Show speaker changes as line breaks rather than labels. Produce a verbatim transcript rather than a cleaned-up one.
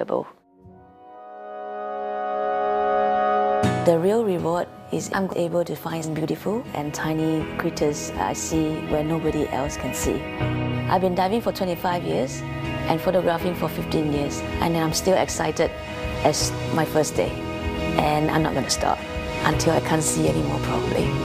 unforgettable. The real reward is I'm able to find beautiful and tiny critters I see where nobody else can see. I've been diving for twenty-five years and photographing for fifteen years, and I'm still excited as my first day. And I'm not going to stop until I can't see anymore, probably.